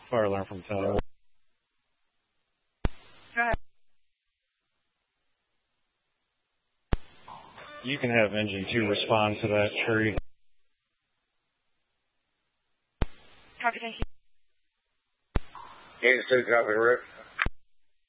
Fire alarm from tower. Go ahead. You can have engine 2 respond to that tree. Copy, thank you. Engine 2, copy, Rick.